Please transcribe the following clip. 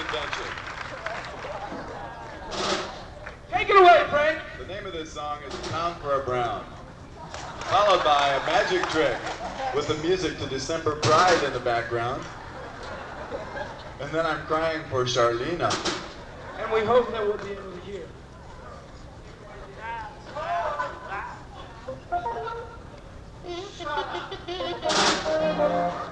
adventure. Take it away, Frank. The name of this song is Town for a Brown, followed by a magic trick with the music to December Pride in the background. And then I'm crying for Charlena. And we hope that we'll be able to hear.